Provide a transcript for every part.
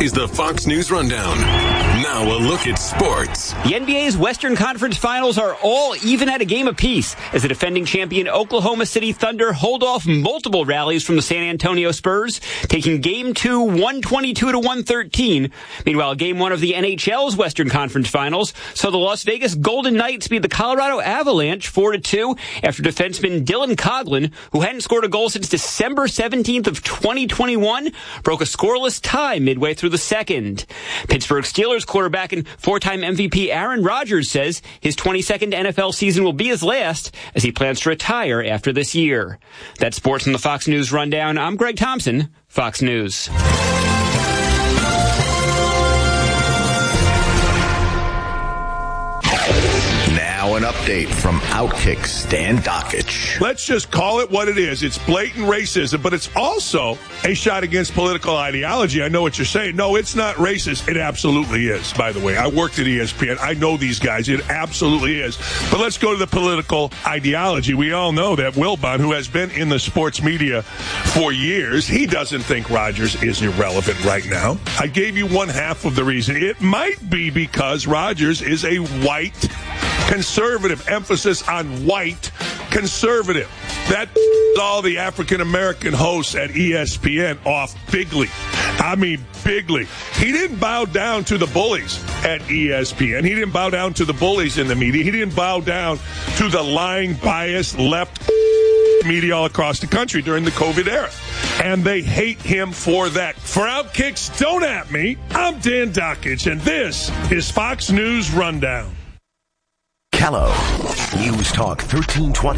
is the Fox News Rundown. Now a look at sports. The NBA's Western Conference Finals are all even at a game apiece as the defending champion Oklahoma City Thunder hold off multiple rallies from the San Antonio Spurs, taking Game 2 122-113. Meanwhile, Game 1 of the NHL's Western Conference Finals saw the Las Vegas Golden Knights beat the Colorado Avalanche 4-2 after defenseman Dylan Coghlan, who hadn't scored a goal since December 17th of 2021, broke a scoreless tie midway through the second. Pittsburgh Steelers quarterback and four-time MVP Aaron Rodgers says his 22nd NFL season will be his last as he plans to retire after this year. That's sports on the Fox News Rundown. I'm Greg Thompson, Fox News. Now an update from Outkick Stan Dockich. Let's just call it what it is. It's blatant racism, but it's also a shot against political ideology. I know what you're saying. No, it's not racist. It absolutely is, by the way. I worked at ESPN. I know these guys. It absolutely is. But let's go to the political ideology. We all know that Wilbon, who has been in the sports media for years, he doesn't think Rodgers is irrelevant right now. I gave you one half of the reason. It might be because Rodgers is a white conservative, emphasis on white conservative. That all the African-American hosts at ESPN off bigly. I mean, bigly. He didn't bow down to the bullies at ESPN. He didn't bow down to the bullies in the media. He didn't bow down to the lying, biased, left media all across the country during the COVID era. And they hate him for that. For Outkick's Don't At Me, I'm Dan Dockich, and this is Fox News Rundown. Kello, News Talk 1320,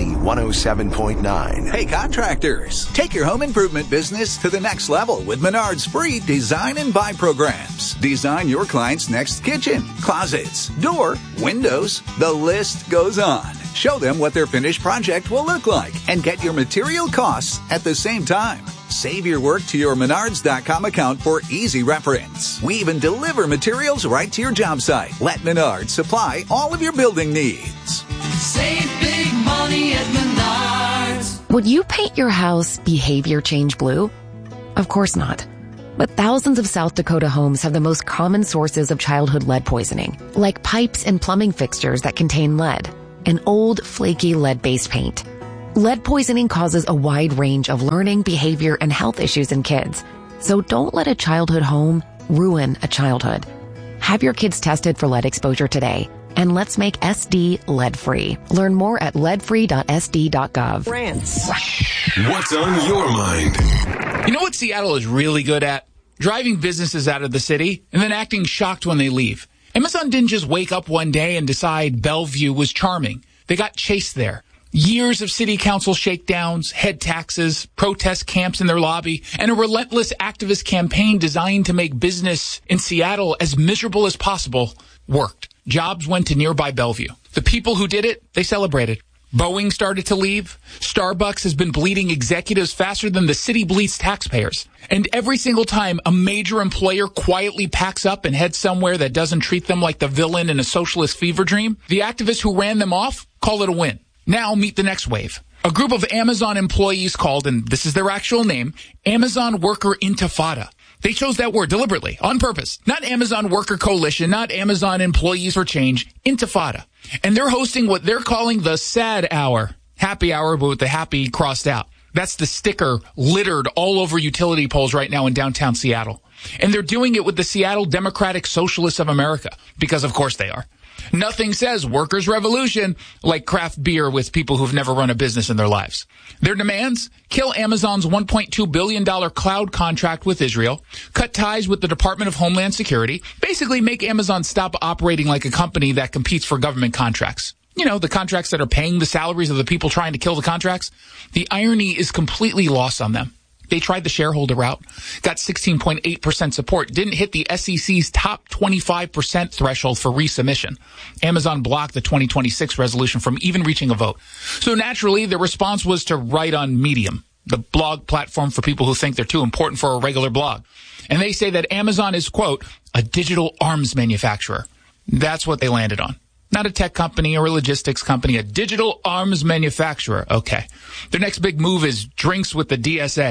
107.9. Hey, contractors, take your home improvement business to the next level with Menard's free design and buy programs. Design your client's next kitchen, closets, door, windows. The list goes on. Show them what their finished project will look like and get your material costs at the same time. Save your work to your Menards.com account for easy reference. We even deliver materials right to your job site. Let Menards supply all of your building needs. Save big money at Menards. Would you paint your house behavior change blue? Of course not. But thousands of South Dakota homes have the most common sources of childhood lead poisoning, like pipes and plumbing fixtures that contain lead, and old, flaky lead-based paint. Lead poisoning causes a wide range of learning, behavior, and health issues in kids. So don't let a childhood home ruin a childhood. Have your kids tested for lead exposure today. And let's make SD lead-free. Learn more at leadfree.sd.gov. France. What's on your mind? You know what Seattle is really good at? Driving businesses out of the city and then acting shocked when they leave. Amazon didn't just wake up one day and decide Bellevue was charming. They got chased there. Years of city council shakedowns, head taxes, protest camps in their lobby, and a relentless activist campaign designed to make business in Seattle as miserable as possible worked. Jobs went to nearby Bellevue. The people who did it, they celebrated. Boeing started to leave. Starbucks has been bleeding executives faster than the city bleeds taxpayers. And every single time a major employer quietly packs up and heads somewhere that doesn't treat them like the villain in a socialist fever dream, the activists who ran them off call it a win. Now meet the next wave. A group of Amazon employees called, and this is their actual name, Amazon Worker Intifada. They chose that word deliberately, on purpose. Not Amazon Worker Coalition, not Amazon Employees for Change, Intifada. And they're hosting what they're calling the Sad Hour. Happy hour, but with the happy crossed out. That's the sticker littered all over utility poles right now in downtown Seattle. And they're doing it with the Seattle Democratic Socialists of America, because of course they are. Nothing says workers' revolution like craft beer with people who've never run a business in their lives. Their demands: kill Amazon's $1.2 billion cloud contract with Israel, cut ties with the Department of Homeland Security, basically make Amazon stop operating like a company that competes for government contracts. You know, the contracts that are paying the salaries of the people trying to kill the contracts. The irony is completely lost on them. They tried the shareholder route, got 16.8% support, didn't hit the SEC's top 25% threshold for resubmission. Amazon blocked the 2026 resolution from even reaching a vote. So naturally, the response was to write on Medium, the blog platform for people who think they're too important for a regular blog. And they say that Amazon is, quote, a digital arms manufacturer. That's what they landed on. Not a tech company or a logistics company, a digital arms manufacturer. Okay. Their next big move is drinks with the DSA.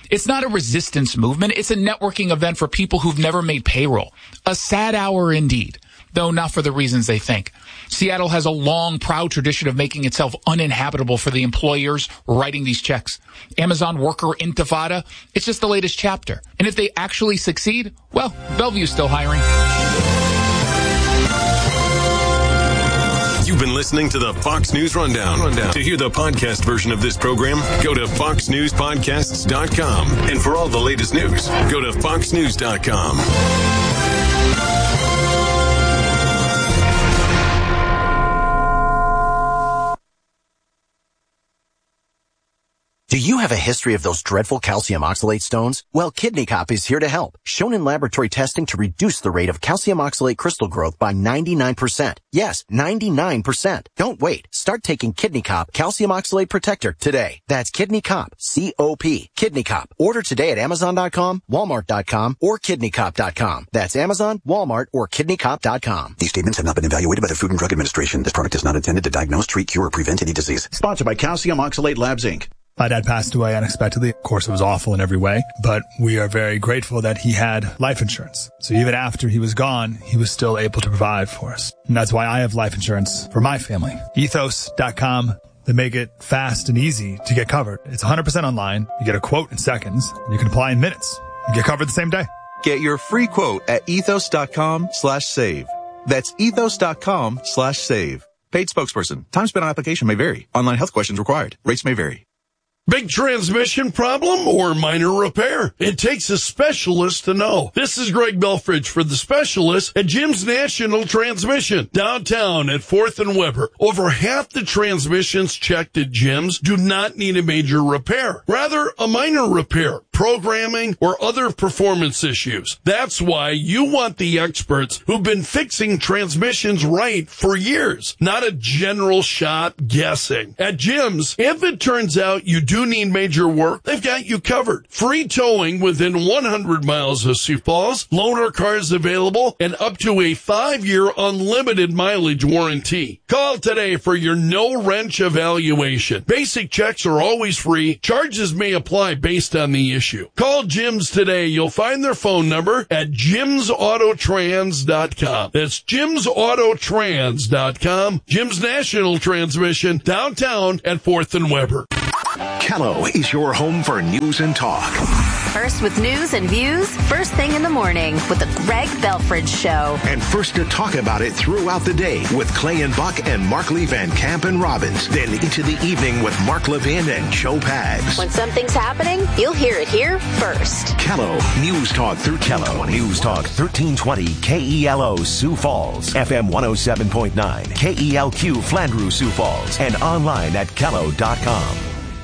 It's not a resistance movement. It's a networking event for people who've never made payroll. A sad hour indeed, though not for the reasons they think. Seattle has a long, proud tradition of making itself uninhabitable for the employers writing these checks. Amazon worker intifada, it's just the latest chapter. And if they actually succeed, well, Bellevue's still hiring. You've been listening to the Fox News Rundown. To hear the podcast version of this program, go to foxnewspodcasts.com. And for all the latest news, go to foxnews.com. Do you have a history of those dreadful calcium oxalate stones? Well, Kidney Cop is here to help. Shown in laboratory testing to reduce the rate of calcium oxalate crystal growth by 99%. Yes, 99%. Don't wait. Start taking Kidney Cop Calcium Oxalate Protector today. That's Kidney Cop, C-O-P. Kidney Cop. Order today at Amazon.com, Walmart.com, or KidneyCop.com. That's Amazon, Walmart, or KidneyCop.com. These statements have not been evaluated by the Food and Drug Administration. This product is not intended to diagnose, treat, cure, or prevent any disease. Sponsored by Calcium Oxalate Labs, Inc. My dad passed away unexpectedly. Of course, it was awful in every way, but we are very grateful that he had life insurance. So even after he was gone, he was still able to provide for us. And that's why I have life insurance for my family. Ethos.com. They make it fast and easy to get covered. It's 100% online. You get a quote in seconds. You can apply in minutes. You get covered the same day. Get your free quote at ethos.com/save. That's ethos.com/save. Paid spokesperson. Time spent on application may vary. Online health questions required. Rates may vary. Big transmission problem or minor repair? It takes a specialist to know. This is Greg Belfridge for the specialist at Jim's National Transmission, downtown at 4th and Weber. Over half the transmissions checked at Jim's do not need a major repair. Rather, a minor repair, programming, or other performance issues. That's why you want the experts who've been fixing transmissions right for years, not a general shot guessing. At Jim's, if it turns out you do need major work, they've got you covered. Free towing within 100 miles of Sioux Falls, loaner cars available, and up to a 5-year unlimited mileage warranty. Call today for your no-wrench evaluation. Basic checks are always free. Charges may apply based on the issue. Call Jim's today. You'll find their phone number at jimsautotrans.com. That's jimsautotrans.com. Jim's National Transmission, downtown at 4th and Weber. Kello is your home for news and talk. First with news and views, first thing in the morning with the Greg Belfridge Show. And first to talk about it throughout the day with Clay and Buck and Mark Lee Van Camp and Robbins. Then into the evening with Mark Levin and Joe Pags. When something's happening, you'll hear it here first. Kello, News Talk 1320. News Talk 1320, KELO Sioux Falls, FM 107.9, KELQ Flandreau Sioux Falls, and online at Kello.com.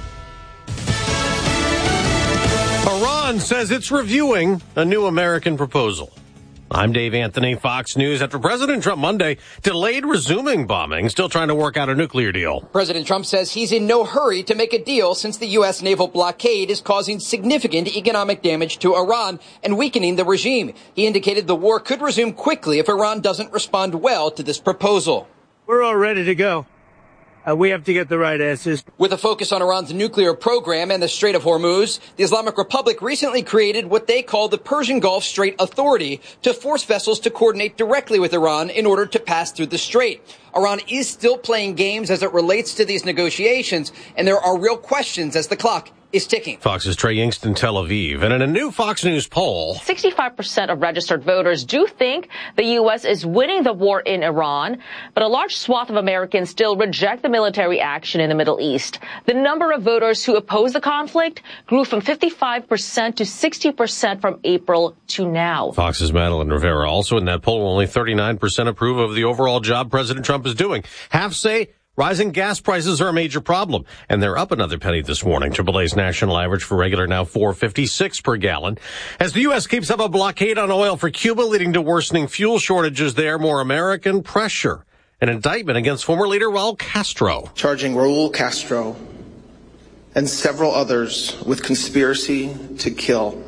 Iran says it's reviewing a new American proposal. I'm Dave Anthony, Fox News. After President Trump Monday delayed resuming bombing, still trying to work out a nuclear deal. President Trump says he's in no hurry to make a deal since the U.S. naval blockade is causing significant economic damage to Iran and weakening the regime. He indicated the war could resume quickly if Iran doesn't respond well to this proposal. We're all ready to go. We have to get the right answers. With a focus on Iran's nuclear program and the Strait of Hormuz, the Islamic Republic recently created what they call the Persian Gulf Strait Authority to force vessels to coordinate directly with Iran in order to pass through the strait. Iran is still playing games as it relates to these negotiations, and there are real questions as the clock is ticking. Fox's Trey Yingst in Tel Aviv. And in a new Fox News poll, 65% of registered voters do think the U.S. is winning the war in Iran, but a large swath of Americans still reject the military action in the Middle East. The number of voters who oppose the conflict grew from 55% to 60% from April to now. Fox's Madeline Rivera also in that poll. Only 39% approve of the overall job President Trump is doing. Half say rising gas prices are a major problem, and they're up another penny this morning. AAA's national average for regular now $4.56 per gallon. As the U.S. keeps up a blockade on oil for Cuba, leading to worsening fuel shortages there, more American pressure. An indictment against former leader Raul Castro. Charging Raul Castro and several others with conspiracy to kill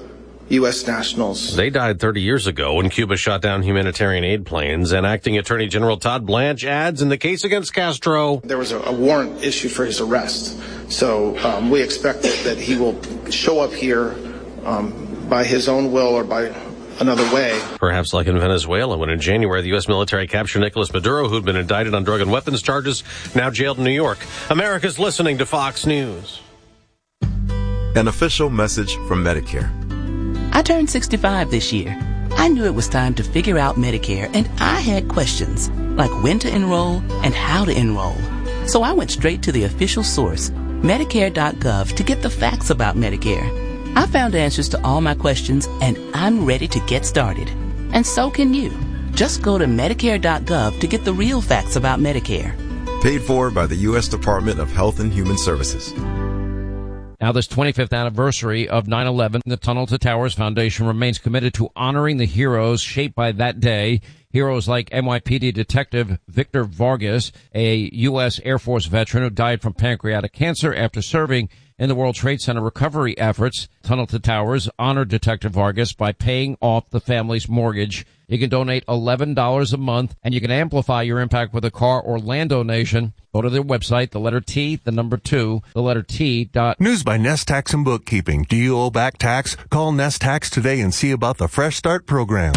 U.S. nationals. They died 30 years ago when Cuba shot down humanitarian aid planes, and Acting Attorney General Todd Blanche adds in the case against Castro, there was a warrant issued for his arrest. So we expect that he will show up here by his own will or by another way. Perhaps like in Venezuela, when in January the U.S. military captured Nicolas Maduro, who'd been indicted on drug and weapons charges, now jailed in New York. America's listening to Fox News. An official message from Medicare. I turned 65 this year. I knew it was time to figure out Medicare, and I had questions, like when to enroll and how to enroll. So I went straight to the official source, Medicare.gov, to get the facts about Medicare. I found answers to all my questions, and I'm ready to get started. And so can you. Just go to Medicare.gov to get the real facts about Medicare. Paid for by the U.S. Department of Health and Human Services. Now, this 25th anniversary of 9/11, the Tunnel to Towers Foundation remains committed to honoring the heroes shaped by that day. Heroes like NYPD Detective Victor Vargas, a U.S. Air Force veteran who died from pancreatic cancer after serving in the World Trade Center recovery efforts. Tunnel to Towers honored Detective Vargas by paying off the family's mortgage. You can donate $11 a month, and you can amplify your impact with a car or land donation. Go to their website, the letter T, the number 2, the letter T. News by Nest Tax and Bookkeeping. Do you owe back tax? Call Nest Tax today and see about the Fresh Start program.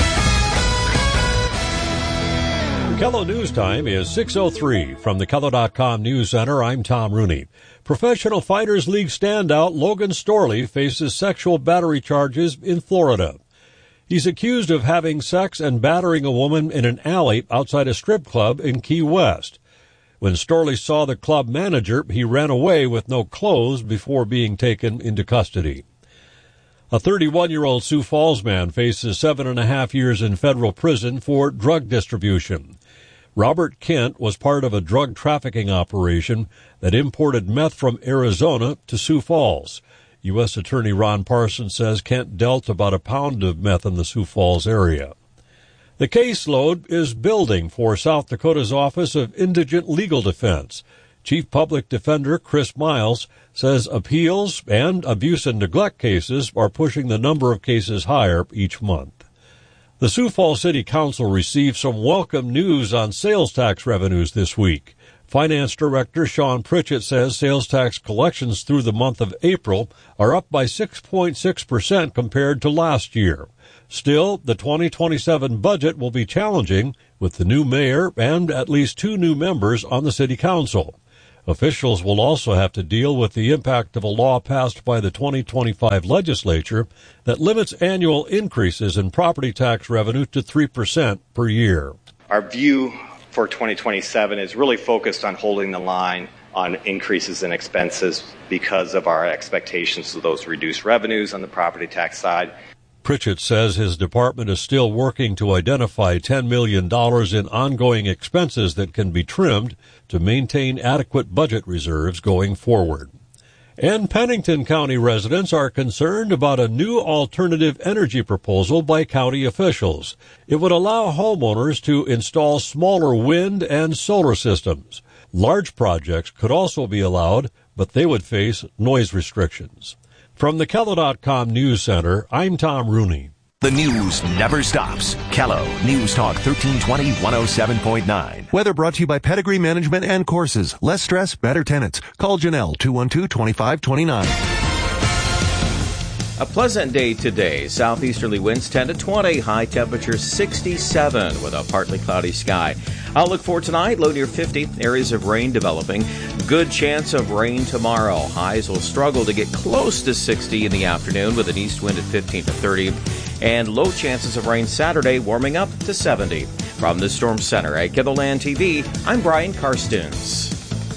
KELO News Time is 6:03. From the KELO.com News Center, I'm Tom Rooney. Professional Fighters League standout Logan Storley faces sexual battery charges in Florida. He's accused of having sex and battering a woman in an alley outside a strip club in Key West. When Storley saw the club manager, he ran away with no clothes before being taken into custody. A 31-year-old Sioux Falls man faces 7.5 years in federal prison for drug distribution. Robert Kent was part of a drug trafficking operation that imported meth from Arizona to Sioux Falls. U.S. Attorney Ron Parsons says Kent dealt about a pound of meth in the Sioux Falls area. The caseload is building for South Dakota's Office of Indigent Legal Defense. Chief Public Defender Chris Miles says appeals and abuse and neglect cases are pushing the number of cases higher each month. The Sioux Falls City Council received some welcome news on sales tax revenues this week. Finance Director Sean Pritchett says sales tax collections through the month of April are up by 6.6% compared to last year. Still, the 2027 budget will be challenging with the new mayor and at least 2 new members on the city council. Officials will also have to deal with the impact of a law passed by the 2025 legislature that limits annual increases in property tax revenue to 3% per year. Our view for 2027 is really focused on holding the line on increases in expenses because of our expectations of those reduced revenues on the property tax side. Pritchett says his department is still working to identify $10 million in ongoing expenses that can be trimmed to maintain adequate budget reserves going forward. And Pennington County residents are concerned about a new alternative energy proposal by county officials. It would allow homeowners to install smaller wind and solar systems. Large projects could also be allowed, but they would face noise restrictions. From the KELO.com News Center, I'm Tom Rooney. The news never stops. KELO News Talk 1320 107.9. Weather brought to you by Pedigree Management and Courses. Less stress, better tenants. Call Janelle 212-2529. A pleasant day today. Southeasterly winds 10 to 20. High temperature 67 with a partly cloudy sky. Outlook for tonight, low near 50. Areas of rain developing. Good chance of rain tomorrow. Highs will struggle to get close to 60 in the afternoon with an east wind at 15 to 30. And low chances of rain Saturday, warming up to 70. From the Storm Center at KELOLAND TV, I'm Brian Karstens.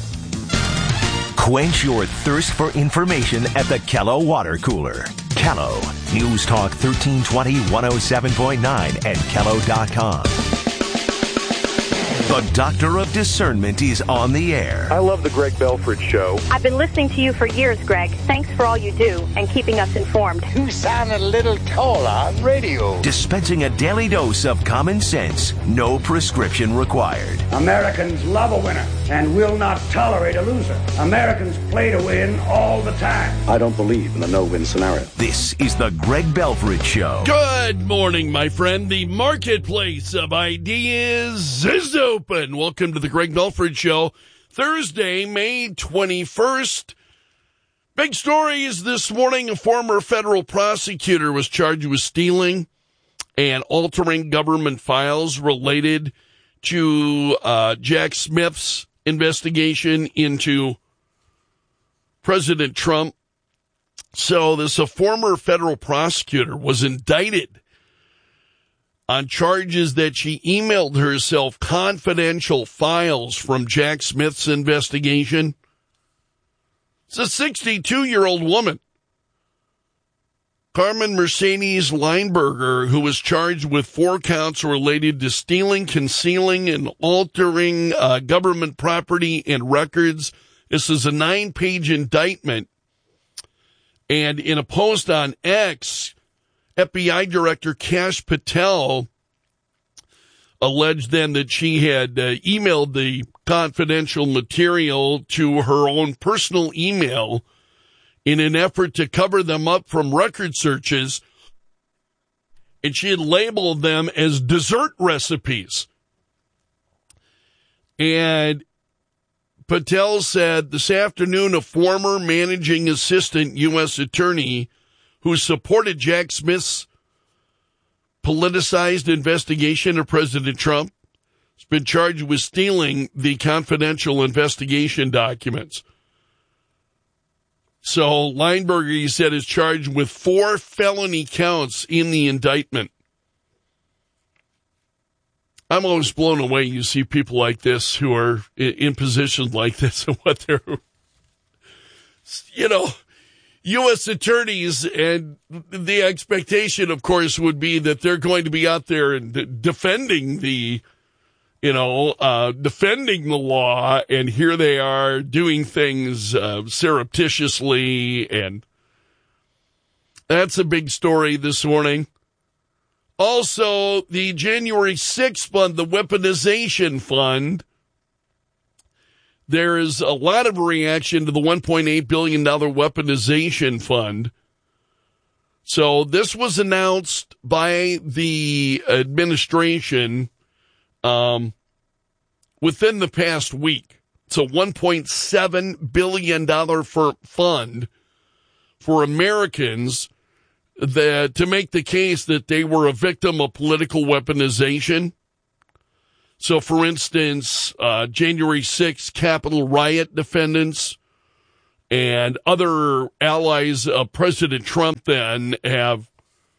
Quench your thirst for information at the KELO Water Cooler. KELO News Talk 1320 107.9 and KELO.com. The Doctor of Discernment is on the air. I love the Greg Belfridge Show. I've been listening to you for years, Greg. Thanks for all you do and keeping us informed. You sound a little taller on radio. Dispensing a daily dose of common sense, no prescription required. Americans love a winner and will not tolerate a loser. Americans play to win all the time. I don't believe in the no-win scenario. This is the Greg Belfridge Show. Good morning, my friend. The marketplace of ideas is open. Welcome to the Greg Belfridge Show. Thursday, May 21st. Big stories this morning. A former federal prosecutor was charged with stealing and altering government files related to Jack Smith's investigation into President Trump. So a former federal prosecutor was indicted on charges that she emailed herself confidential files from Jack Smith's investigation. It's a 62-year-old woman, Carmen Mercedes Lineberger, who was charged with 4 counts related to stealing, concealing, and altering government property and records. This is a 9-page indictment. And in a post on X, FBI Director Kash Patel alleged then that she had emailed the confidential material to her own personal email in an effort to cover them up from record searches, and she had labeled them as dessert recipes. And Patel said this afternoon a former managing assistant U.S. attorney who supported Jack Smith's politicized investigation of President Trump has been charged with stealing the confidential investigation documents. So Lineberger, he said, is charged with 4 felony counts in the indictment. I'm always blown away. You see people like this who are in positions like this and what they're, U.S. attorneys, and the expectation, of course, would be that they're going to be out there and defending the law, and here they are doing things surreptitiously, and that's a big story this morning. Also, the January 6th fund, the weaponization fund, there is a lot of reaction to the $1.8 billion weaponization fund. So this was announced by the administration within the past week. It's a $1.7 billion fund for Americans to make the case that they were a victim of political weaponization. So, for instance, January 6th Capitol riot defendants and other allies of President Trump then have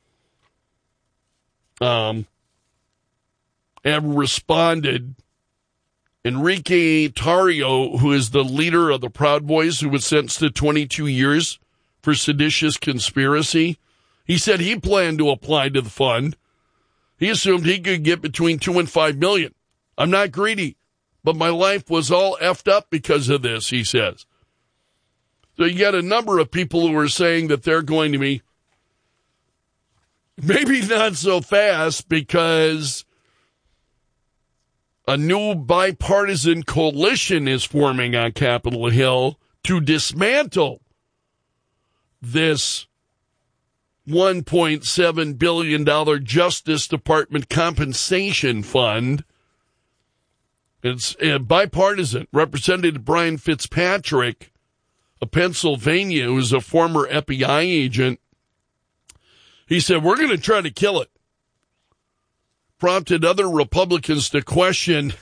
responded. Enrique Tarrio, who is the leader of the Proud Boys, who was sentenced to 22 years for seditious conspiracy, he said he planned to apply to the fund. He assumed he could get between $2 and $5 million. I'm not greedy, but my life was all effed up because of this, he says. So you got a number of people who are saying that they're going to be maybe not so fast because a new bipartisan coalition is forming on Capitol Hill to dismantle this $1.7 billion Justice Department compensation fund. It's bipartisan. Representative Brian Fitzpatrick of Pennsylvania, who's a former FBI agent, he said, we're going to try to kill it. Prompted other Republicans to question,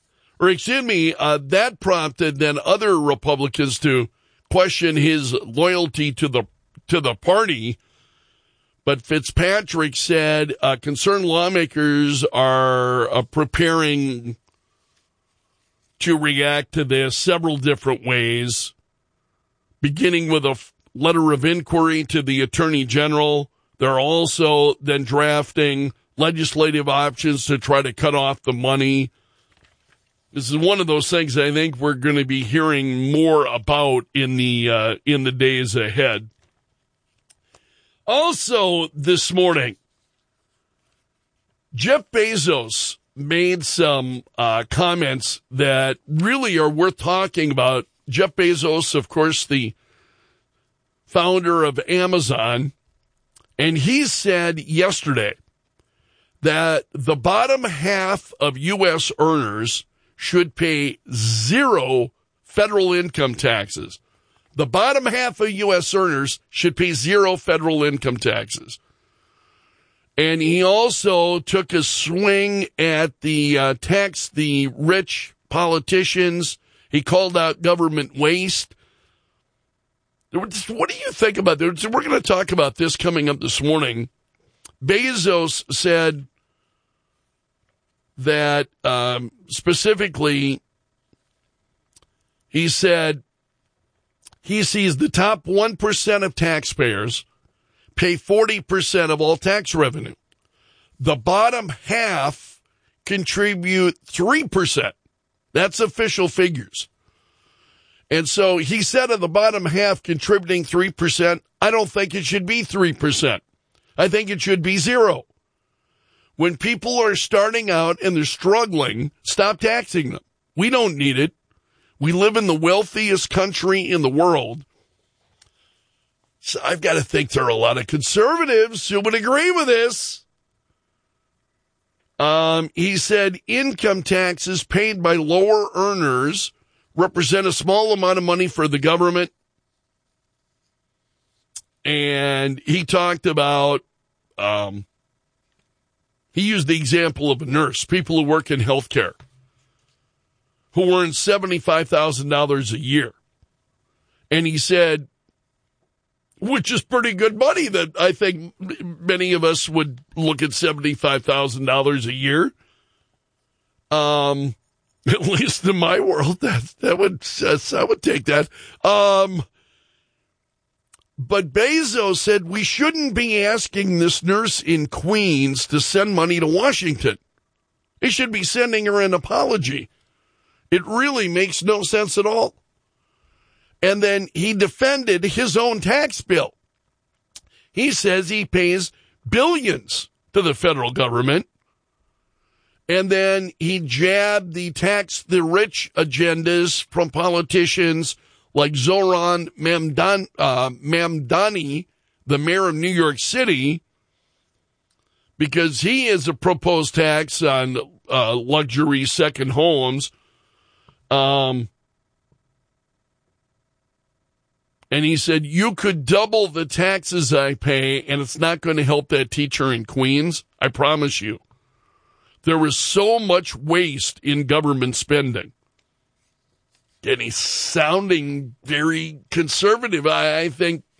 that prompted then other Republicans to question his loyalty to the party. But Fitzpatrick said concerned lawmakers are preparing to react to this several different ways, beginning with a letter of inquiry to the Attorney General. They're also then drafting legislative options to try to cut off the money This is one of those things I think we're going to be hearing more about in the days ahead. Also this morning, Jeff Bezos made some comments that really are worth talking about. Jeff Bezos, of course, the founder of Amazon, and he said yesterday that the bottom half of U.S. earners should pay 0 federal income taxes. The bottom half of U.S. earners should pay 0 federal income taxes. And he also took a swing at the tax the rich politicians. He called out government waste. What do you think about this? We're going to talk about this coming up this morning. Bezos said that specifically, he said he sees the top 1% of taxpayers pay 40% of all tax revenue. The bottom half contribute 3%. That's official figures. And so he said of the bottom half contributing 3%, I don't think it should be 3%. I think it should be 0. When people are starting out and they're struggling, stop taxing them. We don't need it. We live in the wealthiest country in the world. So I've got to think there are a lot of conservatives who would agree with this. He said income taxes paid by lower earners represent a small amount of money for the government. And he talked about, he used the example of a nurse, people who work in healthcare, who earn $75,000 a year. And he said, which is pretty good money, that I think many of us would look at $75,000 a year. At least in my world, I would take that. But Bezos said we shouldn't be asking this nurse in Queens to send money to Washington. He should be sending her an apology. It really makes no sense at all. And then he defended his own tax bill. He says he pays billions to the federal government. And then he jabbed the tax the rich agendas from politicians like Zoran Mamdani, the mayor of New York City, because he has a proposed tax on luxury second homes. And he said, you could double the taxes I pay, and it's not going to help that teacher in Queens. I promise you. There is so much waste in government spending. And he's sounding very conservative. I think